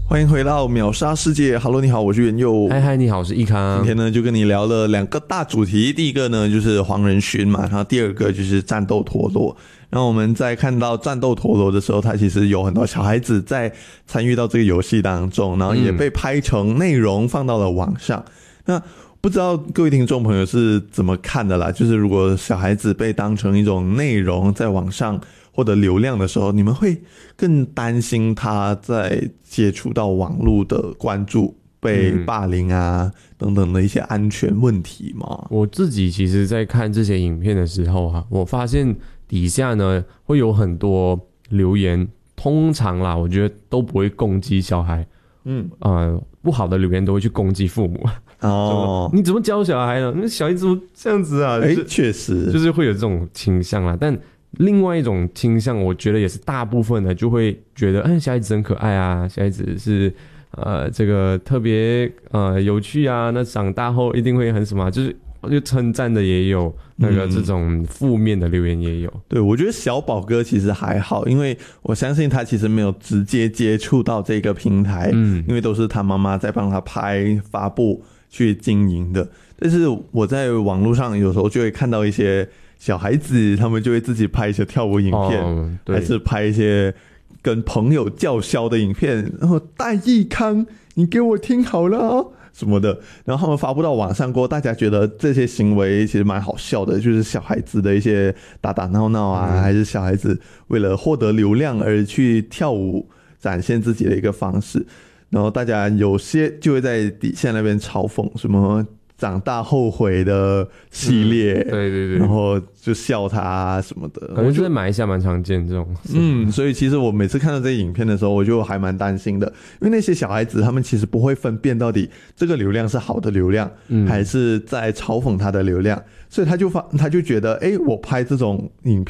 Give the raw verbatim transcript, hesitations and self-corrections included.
欢迎回到秒杀世界 ，Hello， 你好，我是元佑。 嗨嗨，你好，我是易康。 今天呢，就跟你聊了两个大主题，第一个呢就是黄仁勋嘛，然后第二个就是战斗陀螺。然后我们在看到战斗陀螺的时候，它其实有很多小孩子在参与到这个游戏当中，然后也被拍成内容放到了网上。嗯、那不知道各位听众朋友是怎么看的啦？就是如果小孩子被当成一种内容在网上获得流量的时候，你们会更担心他在接触到网络的关注被霸凌啊、嗯、等等的一些安全问题吗？ 我自己其实在看这些影片的时候啊，我发现底下呢会有很多留言，通常啦我觉得都不会攻击小孩，嗯呃不好的留言都会去攻击父母。哦，你怎么教小孩呢？那小孩怎么这样子啊？ 哎，确实就是会有这种倾向啦，但另外一种倾向，我觉得也是大部分的就会觉得，嗯，小孩子很可爱啊，小孩子是呃这个特别呃有趣啊，那长大后一定会很什么，就是就称赞的也有，那个这种负面的留言也有。 嗯、对，我觉得小宝哥其实还好，因为我相信他其实没有直接接触到这个平台，嗯，因为都是他妈妈在帮他拍发布去经营的。但是我在网络上有时候就会看到一些小孩子，他们就会自己拍一些跳舞影片，哦、还是拍一些跟朋友叫嚣的影片，然后戴益康，你给我听好了哦什么的，然后他们发布到网上过后，大家觉得这些行为其实蛮好笑的，就是小孩子的一些打打闹闹啊，嗯、还是小孩子为了获得流量而去跳舞展现自己的一个方式，然后大家有些就会在底下那边嘲讽什么长大后悔的系列，嗯、 对对对， 然后就笑他、啊、什么的， 感觉就在马来西亚蛮常见这种。 嗯，所以其实我每次看到这些影片的时候，我就还蛮担心的，因为那些小孩子他们其实不会分辨到底这个流量是好的流量，嗯、还是在嘲讽他的流量，所以他就发他就觉得，哎，我拍这种影片。